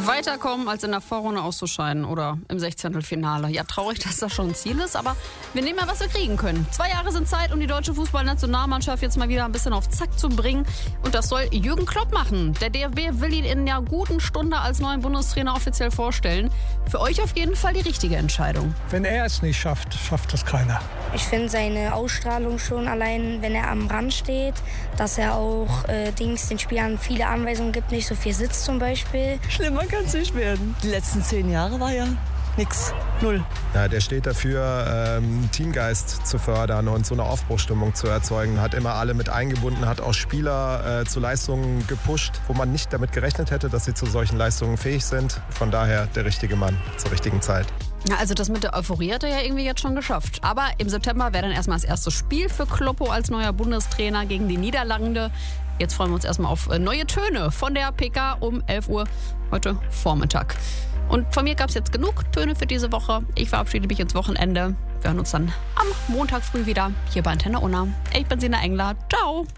Weiterkommen, als in der Vorrunde auszuscheiden oder im 16. Ja, traurig, dass das schon ein Ziel ist, aber wir nehmen ja, was wir kriegen können. 2 Jahre sind Zeit, um die deutsche Fußballnationalmannschaft jetzt mal wieder ein bisschen auf Zack zu bringen. Und das soll Jürgen Klopp machen. Der DFB will ihn in einer guten Stunde als neuen Bundestrainer offiziell vorstellen. Für euch auf jeden Fall die richtige Entscheidung. Wenn er es nicht schafft, schafft es keiner. Ich finde seine Ausstrahlung schon allein, wenn er am Rand steht, dass er auch den Spielern viele Anweisungen gibt, nicht so viel sitzt zum Beispiel. Schlimmer kann es nicht werden. Die letzten 10 Jahre war ja nix, 0. Ja, der steht dafür, Teamgeist zu fördern und so eine Aufbruchsstimmung zu erzeugen. Hat immer alle mit eingebunden, hat auch Spieler zu Leistungen gepusht, wo man nicht damit gerechnet hätte, dass sie zu solchen Leistungen fähig sind. Von daher der richtige Mann zur richtigen Zeit. Ja, also das mit der Euphorie hat er ja irgendwie jetzt schon geschafft. Aber im September wäre dann erstmal das erste Spiel für Kloppo als neuer Bundestrainer gegen die Niederlande. Jetzt freuen wir uns erstmal auf neue Töne von der PK um 11 Uhr heute Vormittag. Und von mir gab es jetzt genug Töne für diese Woche. Ich verabschiede mich ins Wochenende. Wir hören uns dann am Montag früh wieder hier bei Antenne Unna. Ich bin Sina Engler. Ciao.